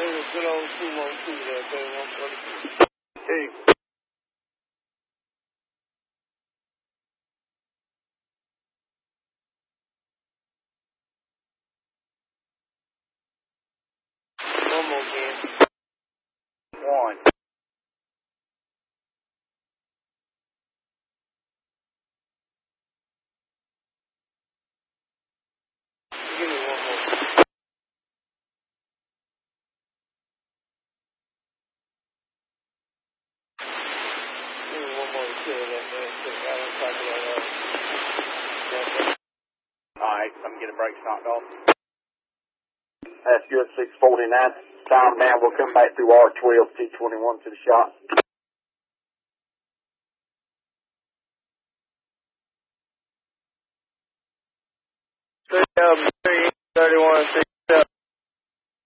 There's a good old 212 there, baby. 142. Hey. One more again. One. Give me one more. Give me one more to kill that man. Right on top of that. Alright, I'm getting brakes knocked off. That's good, 649. Time down, we'll come back through R12, T21 to the shop.